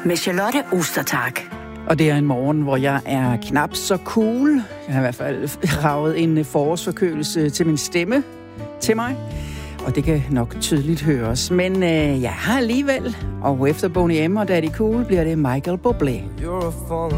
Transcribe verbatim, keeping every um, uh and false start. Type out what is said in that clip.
med Charlotte Ostertag. Og det er en morgen, hvor jeg er knap så cool. Jeg har i hvert fald raget en forårsforkølelse til min stemme til mig. Og det kan nok tydeligt høres. Men øh, jeg har alligevel. Og efter Boney M og Daddy Cool bliver det Michael Bublé.